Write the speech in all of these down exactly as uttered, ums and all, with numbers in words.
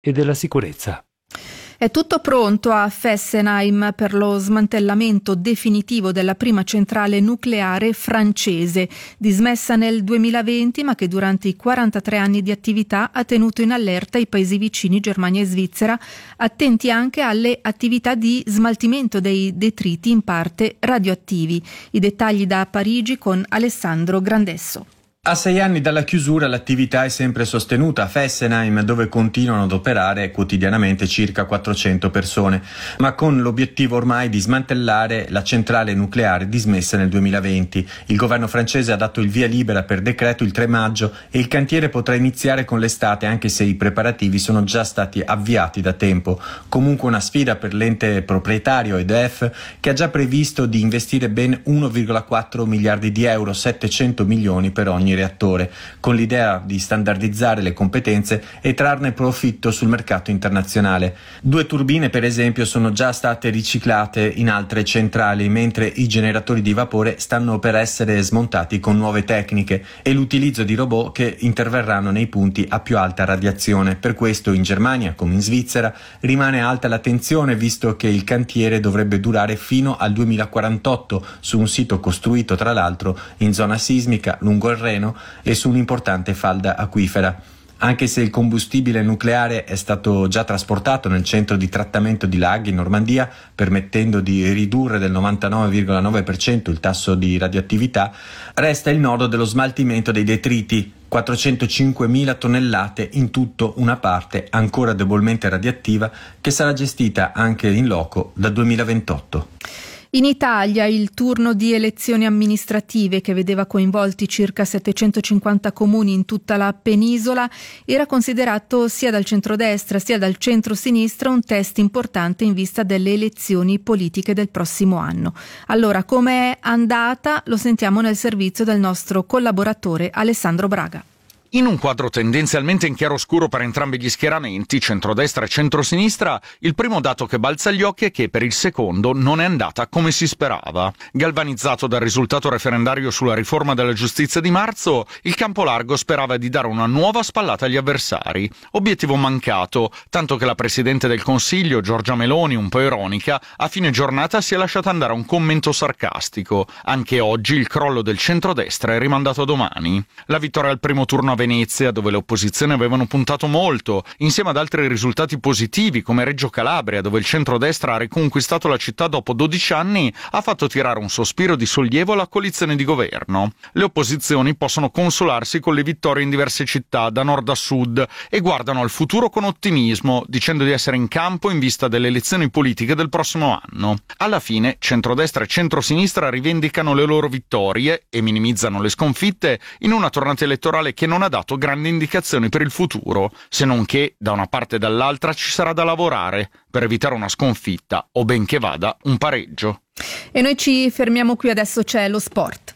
e della sicurezza. È tutto pronto a Fessenheim per lo smantellamento definitivo della prima centrale nucleare francese, dismessa nel duemilaventi ma che durante i quarantatré anni di attività ha tenuto in allerta i paesi vicini Germania e Svizzera, attenti anche alle attività di smaltimento dei detriti in parte radioattivi. I dettagli da Parigi con Alessandro Grandesso. A sei anni dalla chiusura l'attività è sempre sostenuta a Fessenheim, dove continuano ad operare quotidianamente circa quattrocento persone, ma con l'obiettivo ormai di smantellare la centrale nucleare dismessa nel duemilaventi. Il governo francese ha dato il via libera per decreto il tre maggio e il cantiere potrà iniziare con l'estate, anche se i preparativi sono già stati avviati da tempo. Comunque una sfida per l'ente proprietario E D F, che ha già previsto di investire ben uno virgola quattro miliardi di euro, settecento milioni per ogni reattore, con l'idea di standardizzare le competenze e trarne profitto sul mercato internazionale. Due turbine, per esempio, sono già state riciclate in altre centrali, mentre i generatori di vapore stanno per essere smontati con nuove tecniche e l'utilizzo di robot che interverranno nei punti a più alta radiazione. Per questo in Germania, come in Svizzera, rimane alta la tensione, visto che il cantiere dovrebbe durare fino al duemilaquarantotto su un sito costruito tra l'altro in zona sismica lungo il Reno e su un'importante falda acquifera. Anche se il combustibile nucleare è stato già trasportato nel centro di trattamento di Lag in Normandia, permettendo di ridurre del novantanove virgola nove per cento il tasso di radioattività, resta il nodo dello smaltimento dei detriti, quattrocentocinquemila tonnellate, in tutto una parte ancora debolmente radioattiva, che sarà gestita anche in loco dal duemilaventotto. In Italia il turno di elezioni amministrative, che vedeva coinvolti circa settecentocinquanta comuni in tutta la penisola, era considerato sia dal centrodestra sia dal centrosinistra un test importante in vista delle elezioni politiche del prossimo anno. Allora, com'è andata? Lo sentiamo nel servizio del nostro collaboratore Alessandro Braga. In un quadro tendenzialmente in chiaroscuro per entrambi gli schieramenti, centrodestra e centrosinistra, il primo dato che balza agli occhi è che per il secondo non è andata come si sperava. Galvanizzato dal risultato referendario sulla riforma della giustizia di marzo, il campo largo sperava di dare una nuova spallata agli avversari. Obiettivo mancato, tanto che la Presidente del Consiglio, Giorgia Meloni, un po' ironica, a fine giornata si è lasciata andare a un commento sarcastico. Anche oggi il crollo del centrodestra è rimandato a domani. La vittoria al primo turno a Venezia, dove le opposizioni avevano puntato molto, insieme ad altri risultati positivi come Reggio Calabria, dove il centrodestra ha riconquistato la città dopo dodici anni, ha fatto tirare un sospiro di sollievo alla coalizione di governo. Le opposizioni possono consolarsi con le vittorie in diverse città, da nord a sud, e guardano al futuro con ottimismo, dicendo di essere in campo in vista delle elezioni politiche del prossimo anno. Alla fine, centrodestra e centrosinistra rivendicano le loro vittorie e minimizzano le sconfitte in una tornata elettorale che non ha dato grandi indicazioni per il futuro, se non che da una parte e dall'altra ci sarà da lavorare per evitare una sconfitta o ben che vada un pareggio. E noi ci fermiamo qui, adesso c'è lo sport.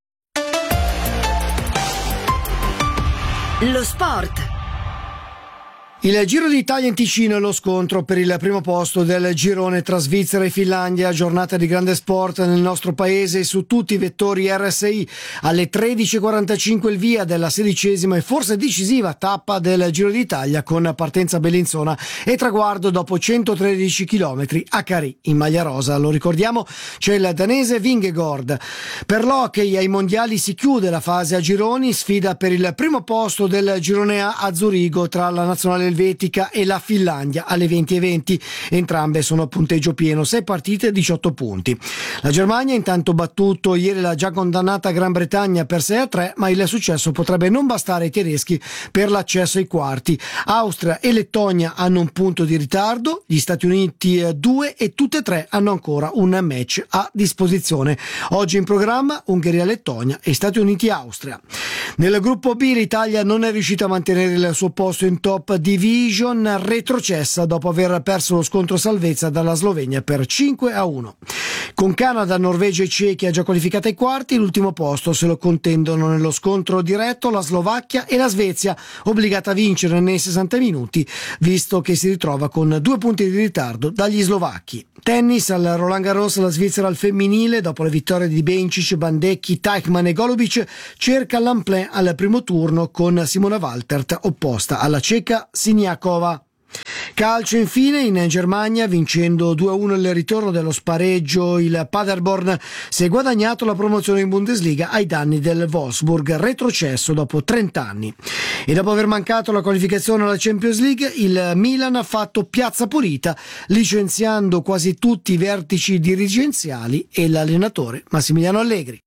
Lo sport. Il Giro d'Italia in Ticino è lo scontro per il primo posto del girone tra Svizzera e Finlandia, giornata di grande sport nel nostro paese su tutti i vettori R S I. Alle tredici e quarantacinque il via della sedicesima e forse decisiva tappa del Giro d'Italia, con partenza a Bellinzona e traguardo dopo centotredici chilometri a Carì in maglia rosa. Lo ricordiamo, c'è il danese Vingegaard. Per l'hockey ai mondiali si chiude la fase a gironi, sfida per il primo posto del girone A a Zurigo tra la nazionale elvetica e la Finlandia alle venti e venti. Entrambe sono a punteggio pieno, sei partite, diciotto punti. La Germania intanto battuto ieri la già condannata Gran Bretagna per sei a tre, ma il successo potrebbe non bastare ai tedeschi per l'accesso ai quarti. Austria e Lettonia hanno un punto di ritardo, gli Stati Uniti due, e tutte e tre hanno ancora un match a disposizione. Oggi in programma Ungheria-Lettonia e Stati Uniti-Austria. Nel gruppo B l'Italia non è riuscita a mantenere il suo posto in top division, retrocessa dopo aver perso lo scontro salvezza dalla Slovenia per cinque a uno. Con Canada, Norvegia e Cechia già qualificate ai quarti, l'ultimo posto se lo contendono nello scontro diretto la Slovacchia e la Svezia, obbligata a vincere nei sessanta minuti, visto che si ritrova con due punti di ritardo dagli slovacchi. Tennis, al Roland Garros la Svizzera al femminile, dopo le vittorie di Bencic, Bandecchi, Teichmann e Golubic, cerca l'Amplin al primo turno con Simona Waltert opposta alla ceca Siniakova. Calcio infine, in Germania, vincendo due a uno il ritorno dello spareggio, il Paderborn si è guadagnato la promozione in Bundesliga ai danni del Wolfsburg, retrocesso dopo trenta anni. E dopo aver mancato la qualificazione alla Champions League, il Milan ha fatto piazza pulita, licenziando quasi tutti i vertici dirigenziali e l'allenatore Massimiliano Allegri.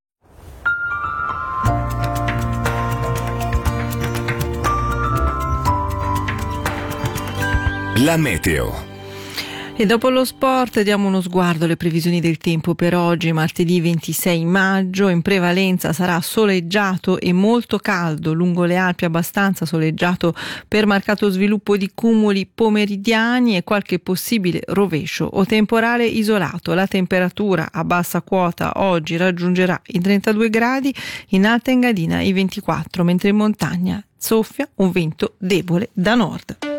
La meteo. E dopo lo sport diamo uno sguardo alle previsioni del tempo per oggi, martedì ventisei maggio. In prevalenza sarà soleggiato e molto caldo, lungo le Alpi abbastanza soleggiato per marcato sviluppo di cumuli pomeridiani e qualche possibile rovescio o temporale isolato. La temperatura a bassa quota oggi raggiungerà i trentadue gradi, in Alta Engadina i ventiquattro, mentre in montagna soffia un vento debole da nord.